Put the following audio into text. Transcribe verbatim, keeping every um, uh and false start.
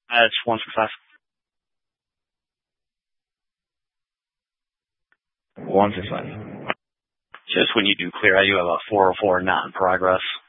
That's one success. One success. Just when you do clear, I do have a four oh four not in progress.